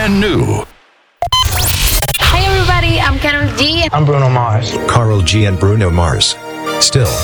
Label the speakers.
Speaker 1: brand new.
Speaker 2: Hey everybody, I'm Karol G.
Speaker 3: I'm Bruno Mars.
Speaker 4: Karol G and Bruno Mars. Still